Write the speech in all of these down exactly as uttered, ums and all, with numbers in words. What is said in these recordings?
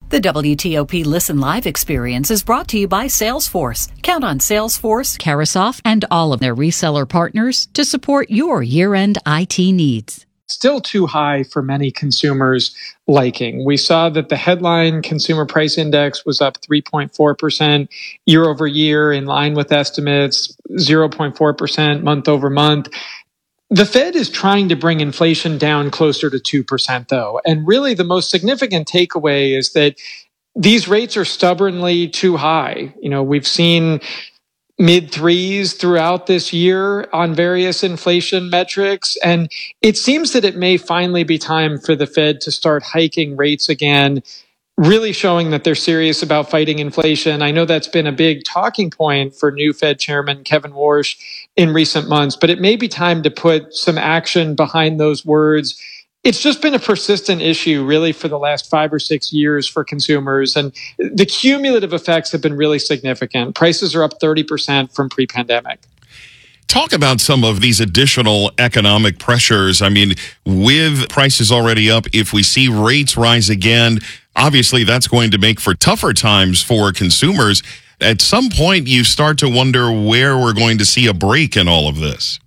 The W T O P Listen Live experience is brought to you by Salesforce. Count on Salesforce, Carasoft, and all of their reseller partners to support your year-end I T needs. Still too high for many consumers' liking. We saw that the headline consumer price index was up three point four percent year over year, in line with estimates, zero point four percent month over month. The Fed is trying to bring inflation down closer to two percent, though. And really, the most significant takeaway is that these rates are stubbornly too high. You know, we've seen mid threes throughout this year on various inflation metrics. And it seems that it may finally be time for the Fed to start hiking rates again, really showing that they're serious about fighting inflation. I know that's been a big talking point for new Fed Chairman Kevin Warsh in recent months, but it may be time to put some action behind those words. It's just been a persistent issue really for the last five or six years for consumers. And the cumulative effects have been really significant. Prices are up thirty percent from pre-pandemic. Talk about some of these additional economic pressures. I mean, with prices already up, if we see rates rise again, obviously that's going to make for tougher times for consumers. At some point, you start to wonder where we're going to see a break in all of this.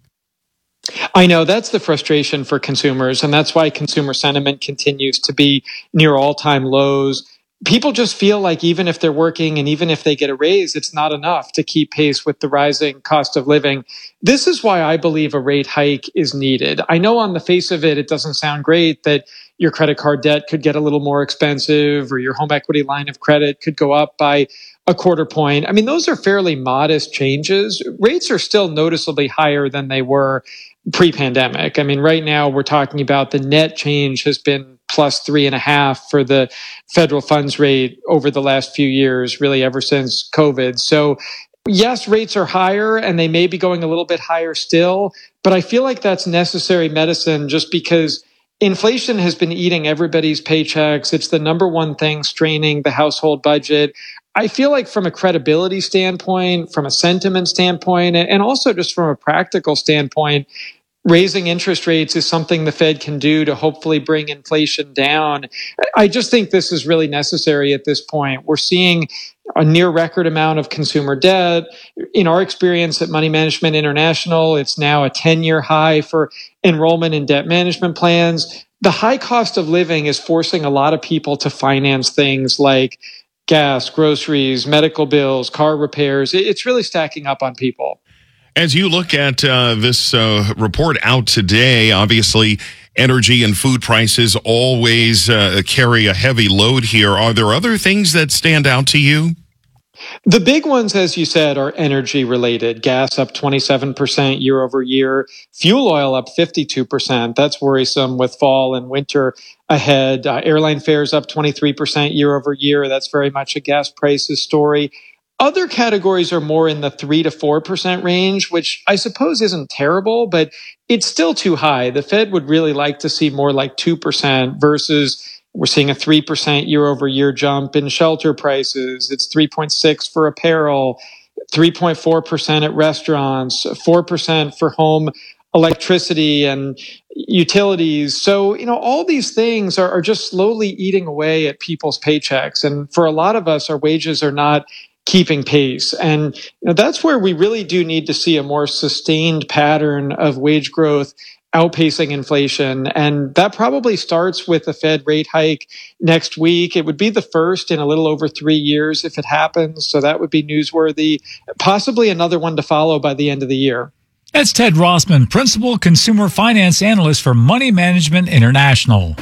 I know that's the frustration for consumers, and that's why consumer sentiment continues to be near all-time lows. People just feel like even if they're working and even if they get a raise, it's not enough to keep pace with the rising cost of living. This is why I believe a rate hike is needed. I know on the face of it, it doesn't sound great that your credit card debt could get a little more expensive or your home equity line of credit could go up by a quarter point. I mean, those are fairly modest changes. Rates are still noticeably higher than they were pre-pandemic. I mean, right now we're talking about the net change has been plus three and a half for the federal funds rate over the last few years, really ever since COVID. So yes, rates are higher and they may be going a little bit higher still, but I feel like that's necessary medicine just because inflation has been eating everybody's paychecks. It's the number one thing straining the household budget. I feel like from a credibility standpoint, from a sentiment standpoint, and also just from a practical standpoint, raising interest rates is something the Fed can do to hopefully bring inflation down. I just think this is really necessary at this point. We're seeing a near record amount of consumer debt. In our experience at Money Management International, it's now a ten-year high for enrollment in debt management plans. The high cost of living is forcing a lot of people to finance things like gas, groceries, medical bills, car repairs. It's really stacking up on people. As you look at uh, this uh, report out today, obviously energy and food prices always uh, carry a heavy load here. Are there other things that stand out to you? The big ones, as you said, are energy related. Gas up twenty-seven percent year over year. Fuel oil up fifty-two percent. That's worrisome with fall and winter ahead. Uh, airline fares up twenty-three percent year over year. That's very much a gas prices story. Other categories are more in the three to four percent range, which I suppose isn't terrible, but it's still too high. The Fed would really like to see more like two percent versus we're seeing a three percent year over year jump in shelter prices. It's three point six for apparel, three point four percent at restaurants, four percent for home electricity and utilities. So, you know, all these things are, are just slowly eating away at people's paychecks. And for a lot of us, our wages are not keeping pace. And you know, that's where we really do need to see a more sustained pattern of wage growth outpacing inflation. And that probably starts with a Fed rate hike next week. It would be the first in a little over three years if it happens. So that would be newsworthy. Possibly another one to follow by the end of the year. That's Ted Rossman, Principal Consumer Finance Analyst for Money Management International.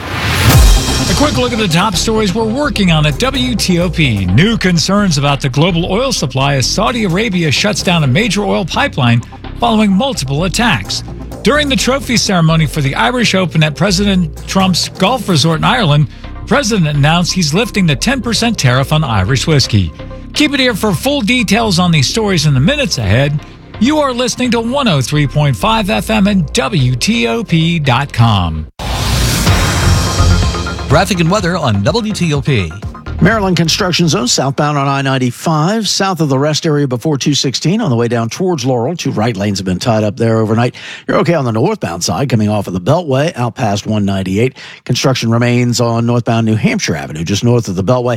A quick look at the top stories we're working on at W T O P. New concerns about the global oil supply as Saudi Arabia shuts down a major oil pipeline following multiple attacks. During the trophy ceremony for the Irish Open at President Trump's golf resort in Ireland, the president announced he's lifting the ten percent tariff on Irish whiskey. Keep it here for full details on these stories in the minutes ahead. You are listening to one oh three point five F M and W T O P dot com. Traffic and weather on W T O P. Maryland construction zone southbound on I ninety-five, south of the rest area before two sixteen on the way down towards Laurel. Two right lanes have been tied up there overnight. You're okay on the northbound side coming off of the Beltway out past one ninety-eight. Construction remains on northbound New Hampshire Avenue just north of the Beltway.